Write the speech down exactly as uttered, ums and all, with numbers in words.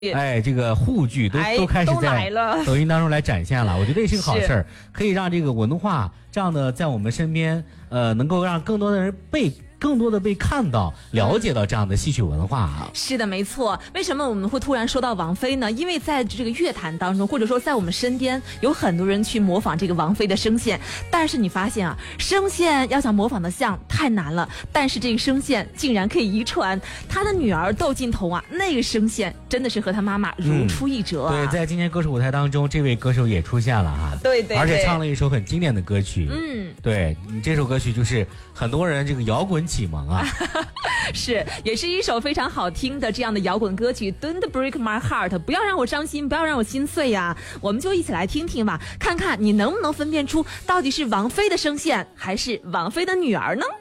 哎，这个沪剧都、哎、都开始在抖音当中来展现了，我觉得也是个好事儿，可以让这个文化这样的在我们身边，呃，能够让更多的人被。更多的被看到了解到这样的戏曲文化啊。 是的，没错。为什么我们会突然说到王菲呢？因为在这个乐坛当中，或者说在我们身边有很多人去模仿这个王菲的声线，但是你发现啊，声线要想模仿的像太难了，但是这个声线竟然可以遗传。她的女儿窦靖童啊，那个声线真的是和她妈妈如出一辙啊、 嗯、对，在今年歌手舞台当中，这位歌手也出现了哈。 对 对, 对， 而且唱了一首很经典的歌曲。 嗯， 对，你这首歌曲就是很多人这个摇滚启蒙啊。 是，也是一首非常好听的这样的摇滚歌曲 Don't Break My Heart， 不要让我伤心，不要让我心碎呀、啊、我们就一起来听听吧，看看你能不能分辨出到底是王菲的声线还是王菲的女儿呢？